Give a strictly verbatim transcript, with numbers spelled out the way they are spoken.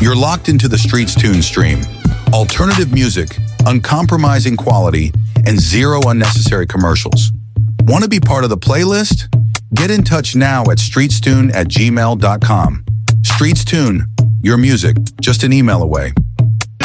You're locked into the Streets Tune stream. Alternative music, uncompromising quality, and zero unnecessary commercials. Want to be part of the playlist? Get in touch now at streetstune at gmail dot com. Streets Tune, your music, just an email away.